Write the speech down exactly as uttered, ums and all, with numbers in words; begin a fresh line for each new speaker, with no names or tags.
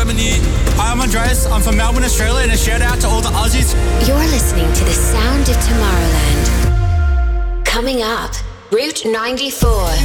Germany. Hi, I'm Andreas. I'm from Melbourne, Australia, and a shout out to all the Aussies.
You're listening to the sound of Tomorrowland. Coming up, Route ninety-four.